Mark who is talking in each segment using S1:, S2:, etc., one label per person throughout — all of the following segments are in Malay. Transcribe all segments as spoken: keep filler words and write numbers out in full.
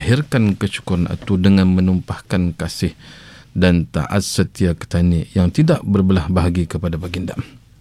S1: melahirkan kesyukuran itu dengan menumpahkan kasih dan taat setia ketani yang tidak berbelah bahagi kepada baginda.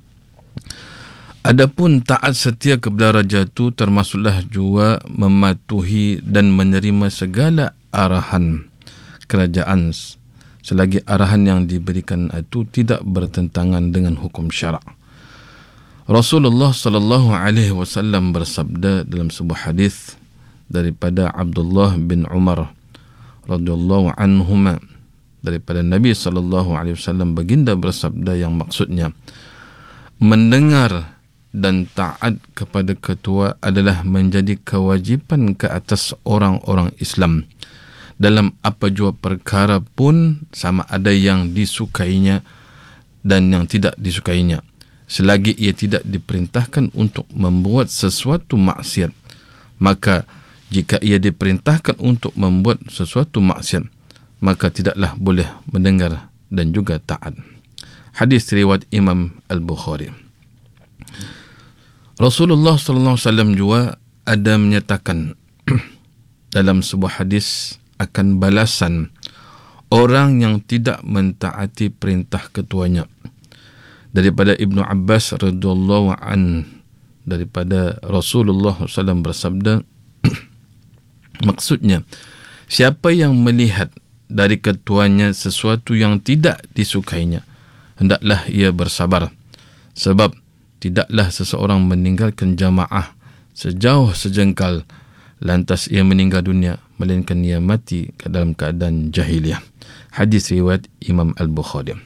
S1: Adapun taat setia kepada raja itu termasuklah juga mematuhi dan menerima segala arahan kerajaan selagi arahan yang diberikan itu tidak bertentangan dengan hukum syarak. Rasulullah sallallahu alaihi wasallam bersabda dalam sebuah hadis daripada Abdullah bin Umar radhiyallahu anhuma, daripada Nabi sallallahu alaihi wasallam baginda bersabda yang maksudnya, mendengar dan taat kepada ketua adalah menjadi kewajipan ke atas orang-orang Islam dalam apa jua perkara pun, sama ada yang disukainya dan yang tidak disukainya, selagi ia tidak diperintahkan untuk membuat sesuatu maksiat. Maka jika ia diperintahkan untuk membuat sesuatu maksiat, maka tidaklah boleh mendengar dan juga taat. Hadis riwayat Imam Al-Bukhari. Rasulullah sallallahu alaihi wasallam juga ada menyatakan dalam sebuah hadis akan balasan orang yang tidak mentaati perintah ketuanya. Daripada Ibnu Abbas radhiyallahu an, daripada Rasulullah sallallahu alaihi wasallam bersabda, maksudnya, siapa yang melihat dari ketuanya sesuatu yang tidak disukainya, hendaklah ia bersabar, sebab tidaklah seseorang meninggalkan jamaah sejauh sejengkal lantas ia meninggal dunia, melainkan ia mati dalam keadaan jahiliyah. Hadis riwayat Imam Al-Bukhari.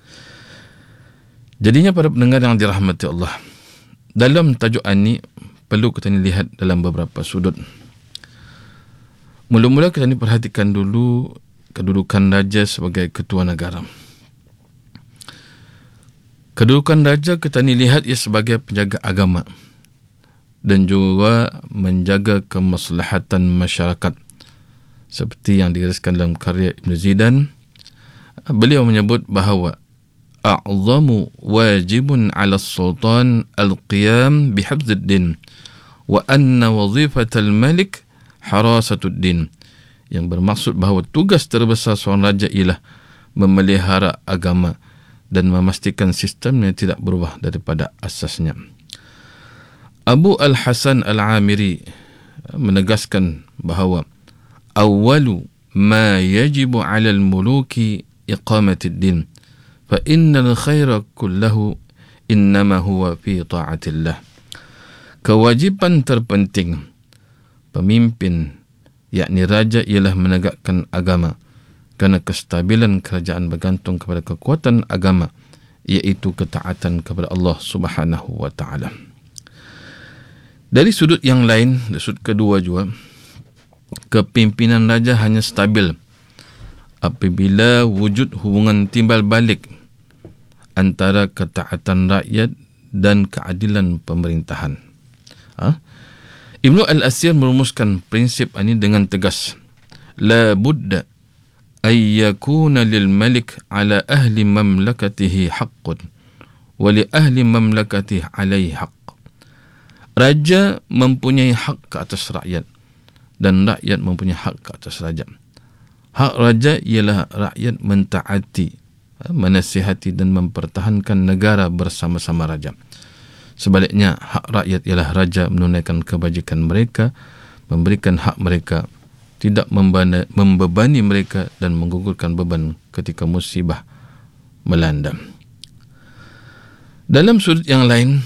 S1: Jadinya para pendengar yang dirahmati Allah, dalam tajuk ini perlu kita lihat dalam beberapa sudut. Mula-mula kita ni perhatikan dulu kedudukan raja sebagai ketua negara. Kedudukan raja kita ni lihat ia sebagai penjaga agama dan juga menjaga kemaslahatan masyarakat. Seperti yang digariskan dalam karya Ibn Zidan, beliau menyebut bahawa a'zamu wajibun 'ala sultan al-qiyam bihifdzid din wa anna wazifatal malik harasatud din, yang bermaksud bahawa tugas terbesar seorang raja ialah memelihara agama dan memastikan sistemnya tidak berubah daripada asasnya. Abu Al-Hasan Al-Amiri menegaskan bahawa awwalu ma yajibu 'ala al-muluki iqamatid din fa innal khaira kullahu innama huwa fi ta'atillah. Kewajipan terpenting pemimpin, yakni raja, ialah menegakkan agama, kerana kestabilan kerajaan bergantung kepada kekuatan agama, iaitu ketaatan kepada Allah Subhanahu wa taala. Dari sudut yang lain, sudut kedua juga, kepimpinan raja hanya stabil apabila wujud hubungan timbal balik antara ketaatan rakyat dan keadilan pemerintahan. Ha? Ibnu Al-Asir merumuskan prinsip ini dengan tegas. La budda ay yakuna lil malik ala ahli mamlakatihi haqqun wa li ahli mamlakatihi alaihi haqq. Raja mempunyai hak ke atas rakyat dan rakyat mempunyai hak ke atas raja. Hak raja ialah rakyat mentaati, menasihati dan mempertahankan negara bersama-sama raja. Sebaliknya, hak rakyat ialah raja menunaikan kebajikan mereka, memberikan hak mereka, tidak membana, membebani mereka dan menggugurkan beban ketika musibah melanda. Dalam sudut yang lain,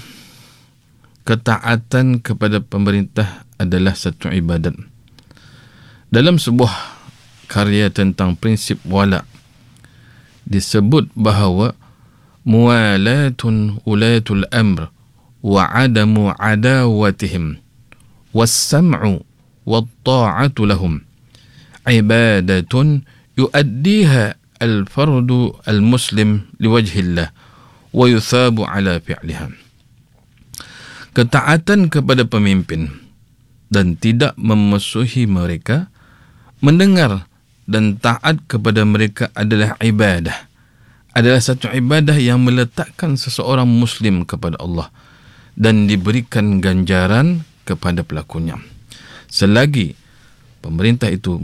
S1: ketaatan kepada pemerintah adalah satu ibadat. Dalam sebuah karya tentang prinsip wala' disebut bahawa muwalatun ulatul amr wa adamu adawatihim was-sam'u wat-ta'atu lahum ibadatun yuaddiha al-fardu al-muslim liwajhillah wa yuthabu ala fi'liha. Ketaatan kepada pemimpin dan tidak memusuhi mereka, mendengar dan taat kepada mereka adalah ibadah. Adalah satu ibadah yang meletakkan seseorang muslim kepada Allah dan diberikan ganjaran kepada pelakunya. Selagi pemerintah itu